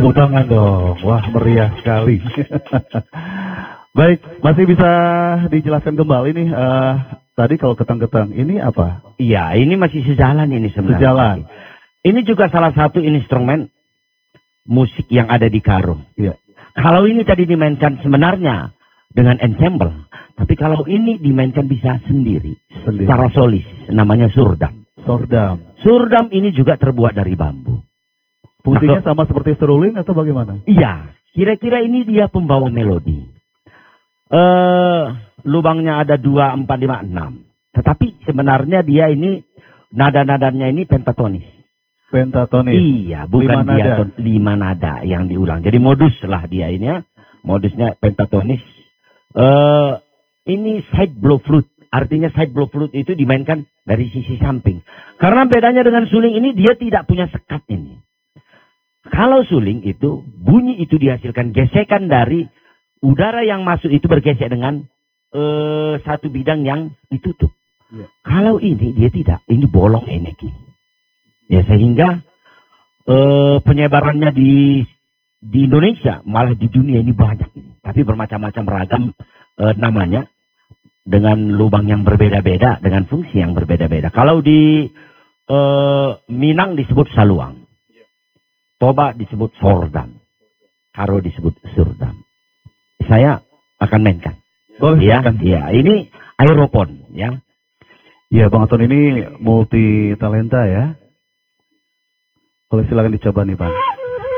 Tepuk tangan dong. Wah, meriah sekali. Baik, masih bisa dijelaskan kembali nih. Tadi kalau ketang-ketang, ini apa? Iya, ini masih sejalan ini sebenarnya. Sejalan. Ini juga salah satu instrumen musik yang ada di karung. Iya. Kalau ini tadi dimainkan sebenarnya dengan ensemble. Tapi kalau ini dimainkan bisa sendiri. Secara solis. Namanya surdam. Surdam ini juga terbuat dari bambu. Fungsinya sama seperti seruling atau bagaimana? Iya. Kira-kira ini dia pembawa melodi. Lubangnya ada 2, 4, 5, 6. Tetapi sebenarnya dia ini, nada-nadanya ini pentatonis. Pentatonis? Iya, bukan diaton, 5 nada yang diulang. Jadi modus lah dia ini ya. Modusnya pentatonis. Ini side blow flute. Artinya side blow flute itu dimainkan dari sisi samping. Karena bedanya dengan suling ini, dia tidak punya sekat ini. Kalau suling itu, bunyi itu dihasilkan gesekan dari udara yang masuk itu bergesek dengan satu bidang yang ditutup. Ya. Kalau ini dia tidak, ini bolong energi. Ya sehingga penyebarannya di Indonesia malah di dunia ini banyak ini. Tapi bermacam-macam ragam namanya dengan lubang yang berbeda-beda, dengan fungsi yang berbeda-beda. Kalau di Minang disebut saluang, Toba disebut sordam, Karo disebut surdam. Saya akan mainkan. Boleh. Ya, ini aeropon, ya. Iya, Bang Anton ini multi talenta ya. Boleh silakan dicoba nih, Pak.